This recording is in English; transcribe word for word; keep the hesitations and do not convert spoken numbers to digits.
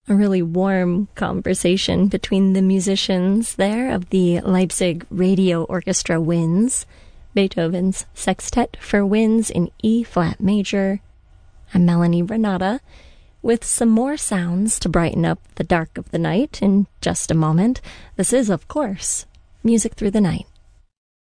A really warm conversation between the musicians there of the Leipzig Radio Orchestra Winds, Beethoven's Sextet for Winds in E-flat major. I'm Melanie Renata, with some more sounds to brighten up the dark of the night in just a moment. This is, of course, Music Through the Night.